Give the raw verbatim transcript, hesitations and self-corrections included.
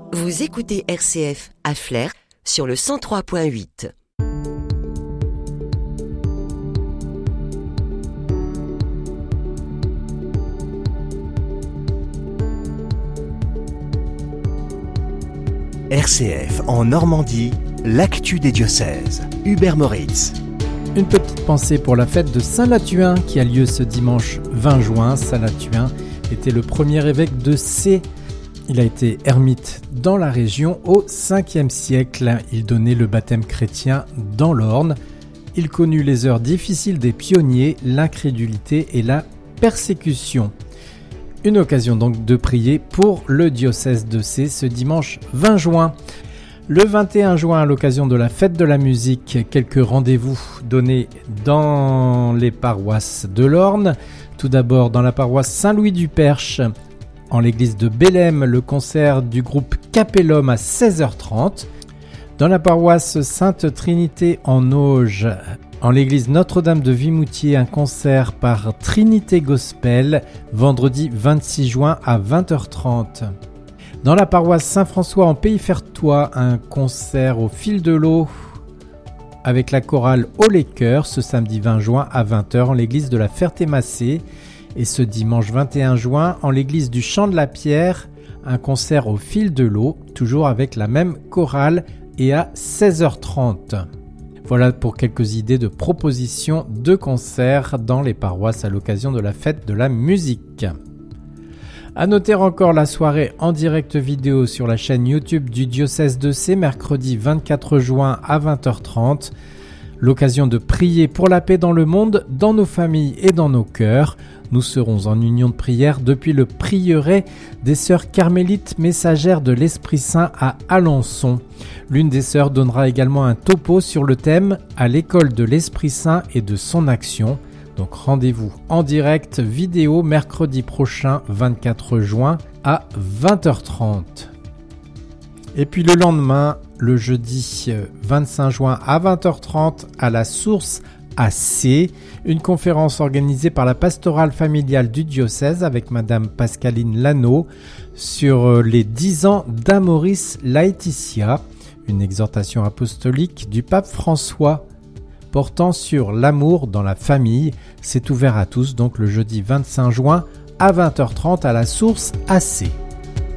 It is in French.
Vous écoutez R C F à Flers sur le cent trois point huit. R C F en Normandie, l'actu des diocèses. Hubert Moritz. Une petite pensée pour la fête de Saint-Latuin qui a lieu ce dimanche vingt juin. Saint-Latuin était le premier évêque de Sées. Il a été ermite dans la région au cinquième siècle. Il donnait le baptême chrétien dans l'Orne. Il connut les heures difficiles des pionniers, l'incrédulité et la persécution. Une occasion donc de prier pour le diocèse de Sées ce dimanche vingt juin. Le vingt et un juin, à l'occasion de la fête de la musique, quelques rendez-vous donnés dans les paroisses de l'Orne. Tout d'abord dans la paroisse Saint-Louis-du-Perche, en l'église de Bélem, le concert du groupe Capellum à seize heures trente. Dans la paroisse Sainte-Trinité en Auge, en l'église Notre-Dame de Vimoutier, un concert par Trinité Gospel, vendredi vingt-six juin à vingt heures trente. Dans la paroisse Saint-François en Pays Fertois, un concert au fil de l'eau avec la chorale Haut les Cœurs ce samedi vingt juin à vingt heures en l'église de la Ferté-Massé. Et ce dimanche vingt et un juin, en l'église du Champ de la Pierre, un concert au fil de l'eau, toujours avec la même chorale et à seize heures trente. Voilà pour quelques idées de propositions de concerts dans les paroisses à l'occasion de la fête de la musique. À noter encore la soirée en direct vidéo sur la chaîne YouTube du diocèse de Sées, mercredi vingt-quatre juin à vingt heures trente. L'occasion de prier pour la paix dans le monde, dans nos familles et dans nos cœurs. Nous serons en union de prière depuis le prieuré des sœurs carmélites messagères de l'Esprit Saint à Alençon. L'une des sœurs donnera également un topo sur le thème « À l'école de l'Esprit Saint et de son action ». Donc rendez-vous en direct vidéo mercredi prochain vingt-quatre juin à vingt heures trente. Et puis le lendemain, le jeudi vingt-cinq juin à vingt heures trente à la Source à Sées, une conférence organisée par la pastorale familiale du diocèse avec Madame Pascaline Lano sur les dix ans d'Amoris Laetitia, une exhortation apostolique du pape François portant sur l'amour dans la famille. C'est ouvert à tous donc le jeudi vingt-cinq juin à vingt heures trente à la Source à Sées.